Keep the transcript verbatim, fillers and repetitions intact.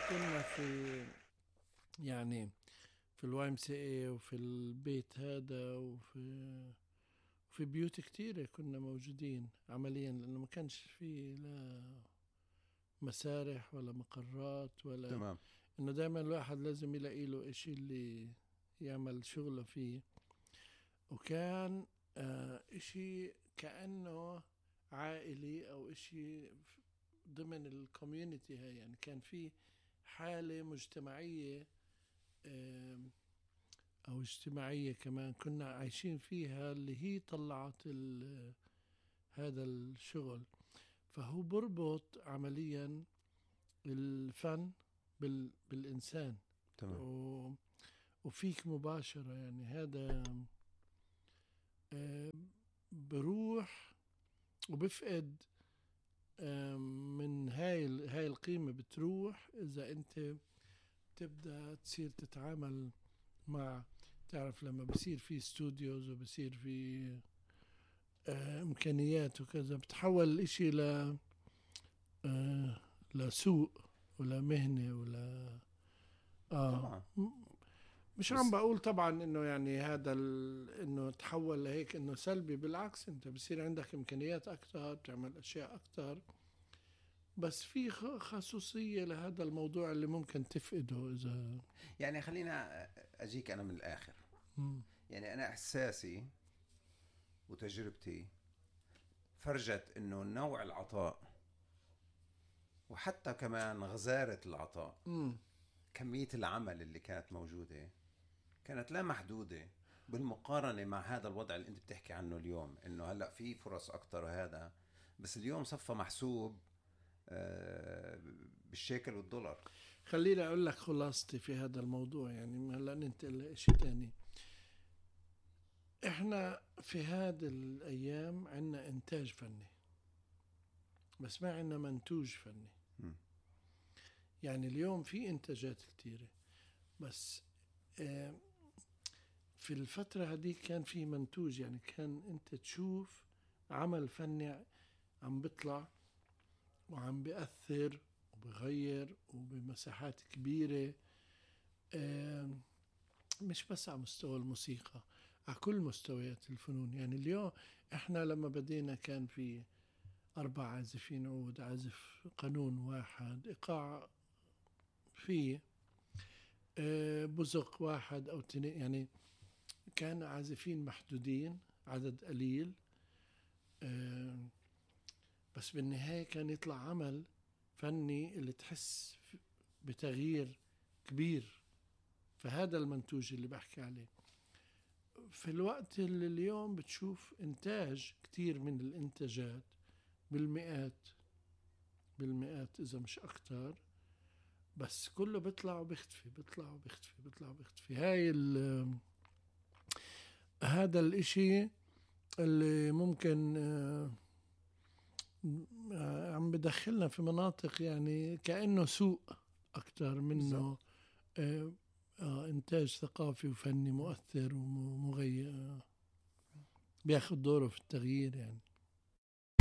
كنا في يعني في الواي ام سي اي وفي البيت هذا وفي وفي بيوت كتيرة كنا موجودين عمليا، لأنه ما كانش في لا مسارح ولا مقرات ولا تمام. إنه دائما الواحد لازم يلاقي له إشي اللي يعمل شغله فيه. وكان آه إشي كأنه عائلي أو إشي ضمن الكوميونتي هاي، يعني كان في حالة مجتمعية آه أو اجتماعية كمان كنا عايشين فيها، اللي هي طلعت هذا الشغل. فهو بربط عمليا الفن بال بالإنسان. تمام. و وفيك مباشرة، يعني هذا آه بروح وبفقد آه من هاي هاي القيمة، بتروح إذا أنت تبدأ تصير تتعامل مع، تعرف لما بصير في استوديوز وبصير في آه إمكانيات وكذا، بتحول الإشي ل آه لسوق ولا مهنة ولا آه طبعا. مش عم بس بقول طبعا انه يعني هذا ال... انه تحول لهيك انه سلبي، بالعكس انت بصير عندك امكانيات اكثر، تعمل اشياء اكثر، بس في خ- خصوصية لهذا الموضوع اللي ممكن تفقده اذا يعني خلينا أجيك أنا من الآخر. مم. يعني أنا إحساسي وتجربتي فرجت إنه نوع العطاء وحتى كمان غزارة العطاء، مم. كمية العمل اللي كانت موجودة كانت لا محدودة بالمقارنة مع هذا الوضع اللي أنت بتحكي عنه اليوم، إنه هلأ في فرص أكتر وهذا، بس اليوم صفى محسوب آه، بالشيكل والدولار. خليني اقول لك خلاصتي في هذا الموضوع، يعني هلا ننتقل لشيء تاني. احنا في هذه الايام عنا انتاج فني، بس ما عنا منتوج فني. م. يعني اليوم في انتاجات كتيرة، بس آه في الفترة هذه كان في منتوج، يعني كان انت تشوف عمل فني عم بيطلع وعم بيأثر وبغير وبمساحات كبيرة، آه مش بس على مستوى الموسيقى، على كل مستويات الفنون. يعني اليوم احنا لما بدينا كان في أربع عازفين عود، عازف قانون واحد، إيقاع فيه آه بزق واحد أو تنين، يعني كان عازفين محدودين، عدد قليل، آه بس بالنهاية كان يطلع عمل فني اللي تحس بتغيير كبير. فهذا المنتوج اللي بحكي عليه. في الوقت اللي اليوم بتشوف إنتاج كتير من الإنتاجات بالمئات بالمئات إذا مش أكتر، بس كله بيطلع وبيختفي، بيطلع وبيختفي، بيطلع وبيختفي. هاي ال هذا الإشي اللي ممكن آه عم بدخلنا في مناطق يعني كأنه سوق أكتر منه بالضبط. آه آه إنتاج ثقافي وفني مؤثر ومغير بياخد دوره في التغيير يعني.